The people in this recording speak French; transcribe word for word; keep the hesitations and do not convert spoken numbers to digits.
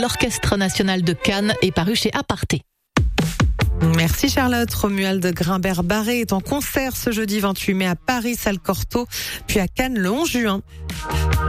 L'Orchestre national de Cannes est paru chez Aparté. Merci Charlotte. Romuald Grimbert-Barré est en concert ce jeudi vingt-huit mai à Paris, salle Cortot, puis à Cannes le onze juin.